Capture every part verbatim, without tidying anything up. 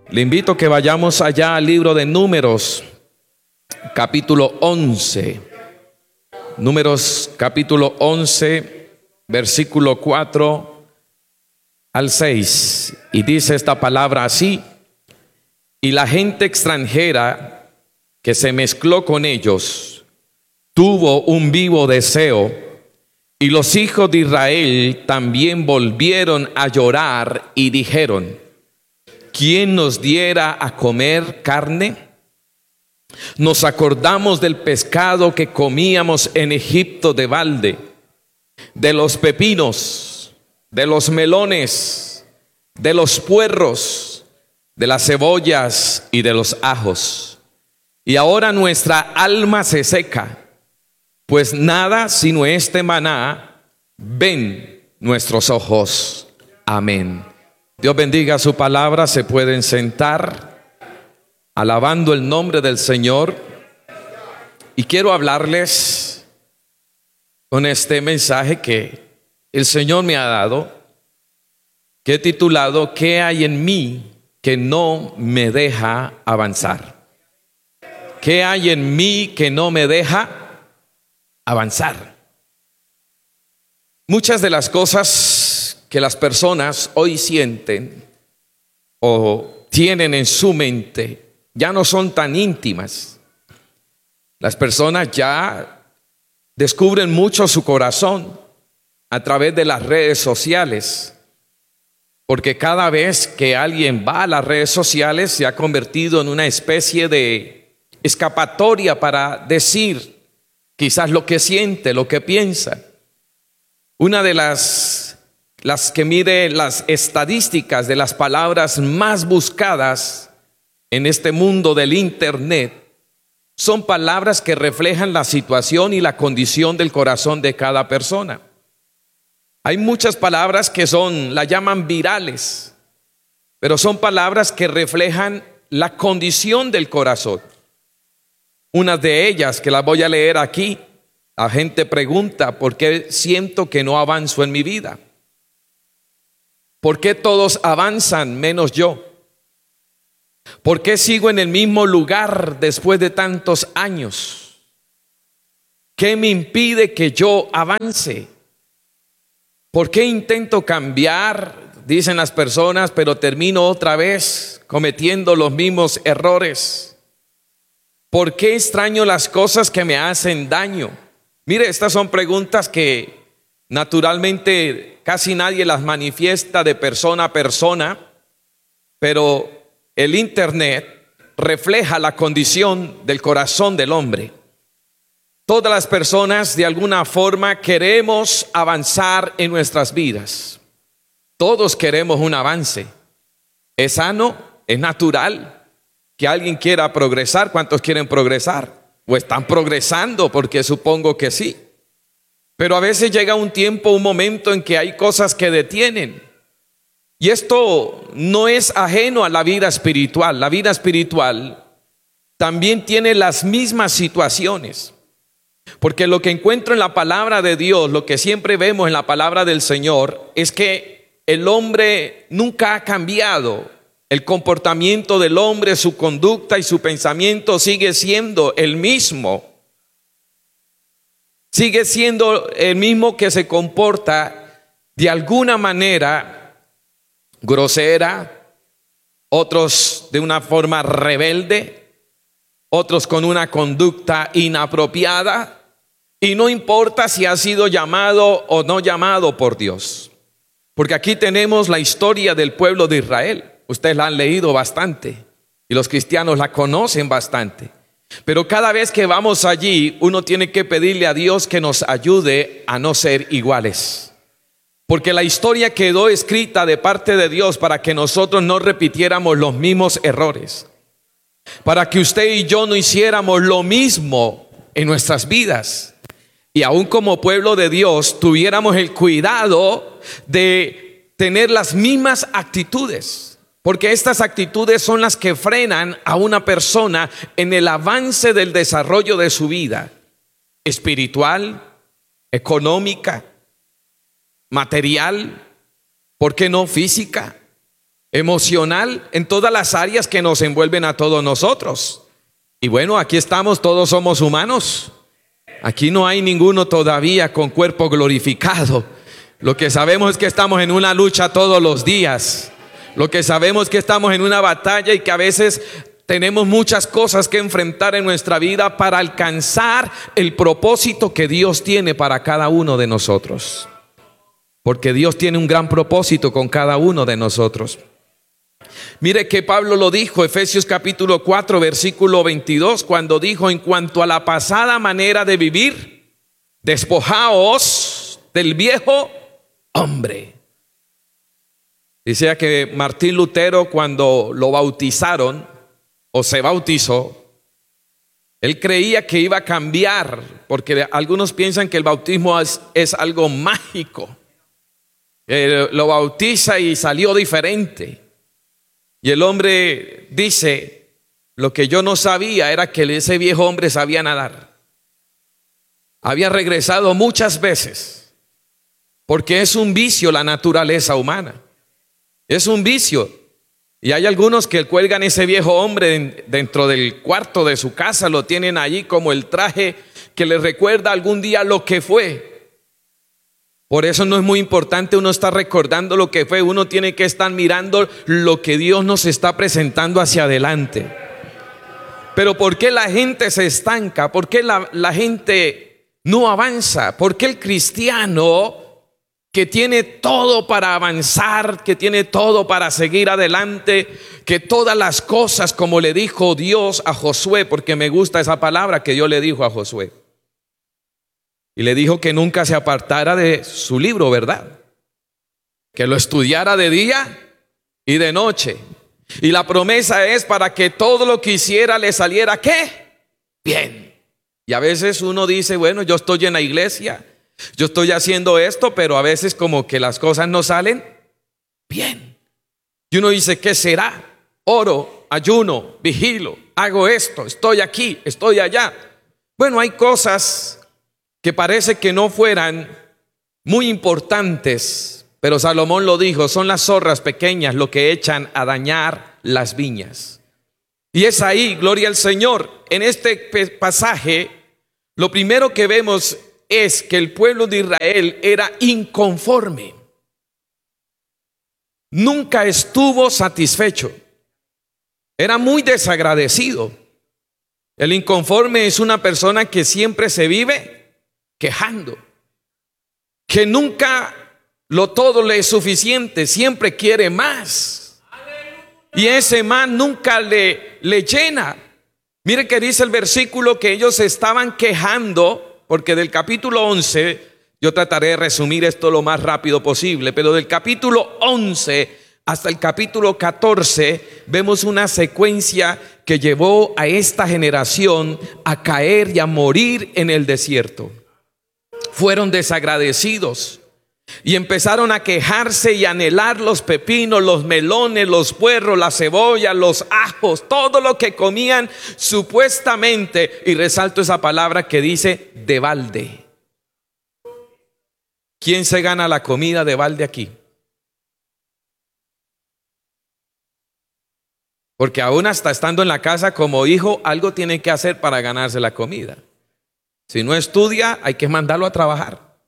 Le invito a que vayamos allá al libro de Números, capítulo once. Números, capítulo once, versículo cuatro al seis. Y dice esta palabra así: y la gente extranjera que se mezcló con ellos tuvo un vivo deseo, y los hijos de Israel también volvieron a llorar y dijeron: ¿quién nos diera a comer carne? Nos acordamos del pescado que comíamos en Egipto de balde, de los pepinos, de los melones, de los puerros, de las cebollas y de los ajos. Y ahora nuestra alma se seca, pues nada sino este maná ven nuestros ojos. Amén. Dios bendiga su palabra. Se pueden sentar, alabando el nombre del Señor. Y quiero hablarles con este mensaje que el Señor me ha dado, que he titulado: ¿qué hay en mí que no me deja avanzar? ¿Qué hay en mí que no me deja avanzar? Muchas de las cosas que las personas hoy sienten o tienen en su mente ya no son tan íntimas. Las personas ya descubren mucho su corazón a través de las redes sociales, porque cada vez que alguien va a las redes sociales se ha convertido en una especie de escapatoria para decir quizás lo que siente, lo que piensa. Una de las las que mide las estadísticas de las palabras más buscadas en este mundo del internet son palabras que reflejan la situación y la condición del corazón de cada persona. Hay muchas palabras que son, la llaman virales, pero son palabras que reflejan la condición del corazón. Una de ellas, que las voy a leer aquí, la gente pregunta: ¿por qué siento que no avanzo en mi vida? ¿Por qué todos avanzan menos yo? ¿Por qué sigo en el mismo lugar después de tantos años? ¿Qué me impide que yo avance? ¿Por qué intento cambiar? Dicen las personas, pero termino otra vez cometiendo los mismos errores. ¿Por qué extraño las cosas que me hacen daño? Mire, estas son preguntas que naturalmente casi nadie las manifiesta de persona a persona, pero el internet refleja la condición del corazón del hombre. Todas las personas de alguna forma queremos avanzar en nuestras vidas. Todos queremos un avance. Es sano, es natural que alguien quiera progresar. ¿Cuántos quieren progresar? ¿O están progresando? Porque supongo que sí. Pero a veces llega un tiempo, un momento en que hay cosas que detienen. Y esto no es ajeno a la vida espiritual. La vida espiritual también tiene las mismas situaciones. Porque lo que encuentro en la palabra de Dios, lo que siempre vemos en la palabra del Señor, es que el hombre nunca ha cambiado. El comportamiento del hombre, su conducta y su pensamiento sigue siendo el mismo. Sigue siendo el mismo, que se comporta de alguna manera grosera, otros de una forma rebelde, otros con una conducta inapropiada, y no importa si ha sido llamado o no llamado por Dios. Porque aquí tenemos la historia del pueblo de Israel. Ustedes la han leído bastante y los cristianos la conocen bastante. Pero cada vez que vamos allí, uno tiene que pedirle a Dios que nos ayude a no ser iguales. Porque la historia quedó escrita de parte de Dios para que nosotros no repitiéramos los mismos errores. Para que usted y yo no hiciéramos lo mismo en nuestras vidas. Y aún como pueblo de Dios tuviéramos el cuidado de tener las mismas actitudes. Porque estas actitudes son las que frenan a una persona en el avance del desarrollo de su vida espiritual, económica, material, ¿por qué no física? emocional, en todas las áreas que nos envuelven a todos nosotros. Y bueno, aquí estamos, todos somos humanos. Aquí no hay ninguno todavía con cuerpo glorificado. Lo que sabemos es que estamos en una lucha todos los días. Lo que sabemos es que estamos en una batalla y que a veces tenemos muchas cosas que enfrentar en nuestra vida para alcanzar el propósito que Dios tiene para cada uno de nosotros. Porque Dios tiene un gran propósito con cada uno de nosotros. Mire que Pablo lo dijo, Efesios capítulo cuatro, versículo veintidós, cuando dijo: en cuanto a la pasada manera de vivir, despojaos del viejo hombre. Dice que Martín Lutero, cuando lo bautizaron o se bautizó, él creía que iba a cambiar, porque algunos piensan que el bautismo es, es algo mágico. Eh, lo bautiza y salió diferente. Y el hombre dice: lo que yo no sabía era que ese viejo hombre sabía nadar. Había regresado muchas veces, porque es un vicio la naturaleza humana. Es un vicio. Y hay algunos que cuelgan ese viejo hombre dentro del cuarto de su casa, lo tienen allí como el traje que les recuerda algún día lo que fue. Por eso no es muy importante uno estar recordando lo que fue, uno tiene que estar mirando lo que Dios nos está presentando hacia adelante. Pero ¿por qué la gente se estanca? ¿Por qué la, la gente no avanza? ¿Por qué el cristiano que tiene todo para avanzar, que tiene todo para seguir adelante, que todas las cosas, como le dijo Dios a Josué, porque me gusta esa palabra que Dios le dijo a Josué? Y le dijo que nunca se apartara de su libro, ¿verdad? Que lo estudiara de día y de noche. Y la promesa es para que todo lo que hiciera le saliera, ¿qué? Bien. Y a veces uno dice: bueno, yo estoy en la iglesia, yo estoy haciendo esto, pero a veces como que las cosas no salen bien. Y uno dice: ¿qué será? Oro, ayuno, vigilo, hago esto, estoy aquí, estoy allá. Bueno, hay cosas que parece que no fueran muy importantes, pero Salomón lo dijo: son las zorras pequeñas lo que echan a dañar las viñas. Y es ahí, gloria al Señor, en este pasaje, lo primero que vemos es que el pueblo de Israel era inconforme. Nunca estuvo satisfecho. Era muy desagradecido. El inconforme es una persona que siempre se vive quejando, que nunca lo todo le es suficiente, siempre quiere más. Y ese más nunca le, le llena. Mire que dice el versículo que ellos estaban quejando, porque del capítulo once, yo trataré de resumir esto lo más rápido posible, pero del capítulo once hasta el capítulo catorce vemos una secuencia que llevó a esta generación a caer y a morir en el desierto. Fueron desagradecidos y empezaron a quejarse y anhelar los pepinos, los melones, los puerros, la cebolla, los ajos, todo lo que comían supuestamente, y resalto esa palabra que dice de balde. ¿Quién se gana la comida de balde aquí? Porque aún hasta estando en la casa como hijo, algo tiene que hacer para ganarse la comida. Si no estudia, hay que mandarlo a trabajar.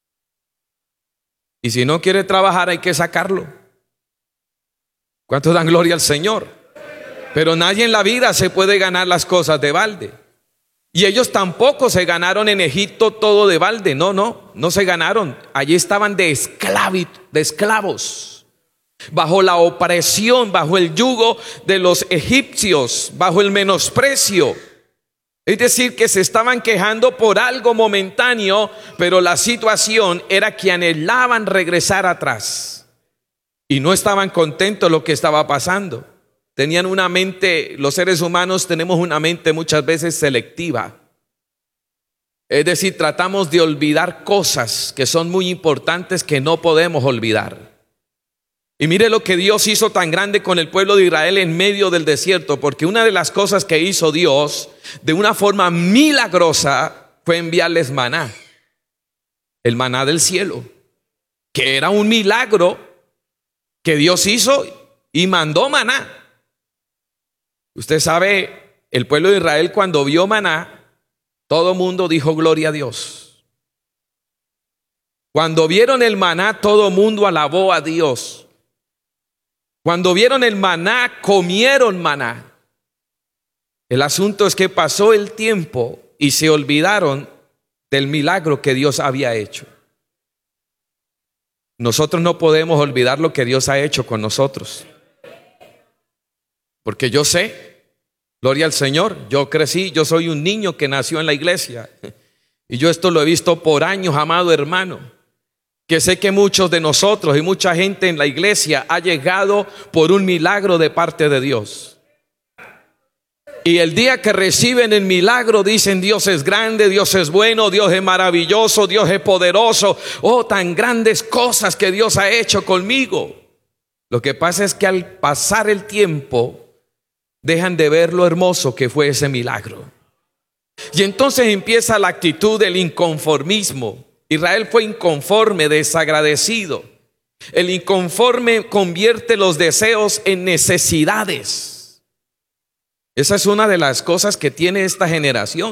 Y si no quiere trabajar, hay que sacarlo. ¿Cuántos dan gloria al Señor? Pero nadie en la vida se puede ganar las cosas de balde. Y ellos tampoco se ganaron en Egipto todo de balde. No, no, no se ganaron. Allí estaban de esclavos, de esclavos, bajo la opresión, bajo el yugo de los egipcios, bajo el menosprecio. Es decir, que se estaban quejando por algo momentáneo, pero la situación era que anhelaban regresar atrás y no estaban contentos de lo que estaba pasando. Tenían una mente, los seres humanos tenemos una mente muchas veces selectiva. Es decir, tratamos de olvidar cosas que son muy importantes que no podemos olvidar. Y mire lo que Dios hizo tan grande con el pueblo de Israel en medio del desierto, porque una de las cosas que hizo Dios de una forma milagrosa fue enviarles maná, el maná del cielo, que era un milagro que Dios hizo y mandó maná. Usted sabe, el pueblo de Israel cuando vio maná, todo mundo dijo gloria a Dios. Cuando vieron el maná, todo mundo alabó a Dios. Cuando vieron el maná, comieron maná. El asunto es que pasó el tiempo y se olvidaron del milagro que Dios había hecho. Nosotros no podemos olvidar lo que Dios ha hecho con nosotros. Porque yo sé, gloria al Señor, yo crecí, yo soy un niño que nació en la iglesia. Y yo esto lo he visto por años, amado hermano. Que sé que muchos de nosotros y mucha gente en la iglesia ha llegado por un milagro de parte de Dios. Y el día que reciben el milagro dicen: Dios es grande, Dios es bueno, Dios es maravilloso, Dios es poderoso. Oh, tan grandes cosas que Dios ha hecho conmigo. Lo que pasa es que al pasar el tiempo dejan de ver lo hermoso que fue ese milagro. Y entonces empieza la actitud del inconformismo. Israel fue inconforme, desagradecido. El inconforme convierte los deseos en necesidades. Esa es una de las cosas que tiene esta generación.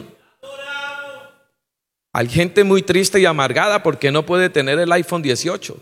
Hay gente muy triste y amargada porque no puede tener el iPhone dieciocho.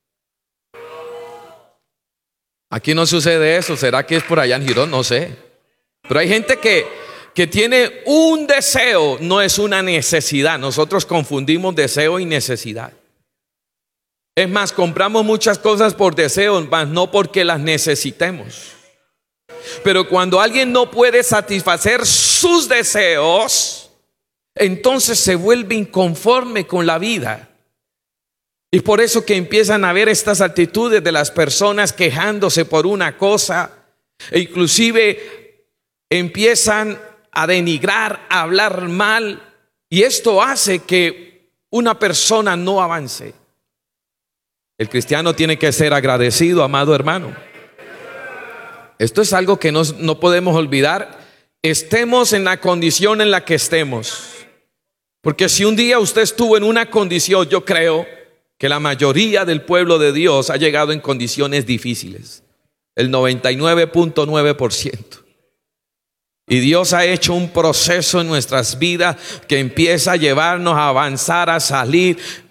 Aquí no sucede eso. ¿Será que es por allá en Girón? No sé. Pero hay gente que, que tiene un deseo, no es una necesidad. Nosotros confundimos deseo y necesidad. Es más, compramos muchas cosas por deseo, más no porque las necesitemos. Pero cuando alguien no puede satisfacer sus deseos, entonces se vuelve inconforme con la vida. Y por eso que empiezan a ver estas actitudes de las personas quejándose por una cosa, e inclusive empiezan a denigrar, a hablar mal, y esto hace que una persona no avance. El cristiano tiene que ser agradecido, amado hermano. Esto es algo que no, no podemos olvidar, estemos en la condición en la que estemos. Porque si un día usted estuvo en una condición, yo creo que la mayoría del pueblo de Dios ha llegado en condiciones difíciles, el noventa y nueve punto nueve por ciento. Y Dios ha hecho un proceso en nuestras vidas que empieza a llevarnos a avanzar, a salir.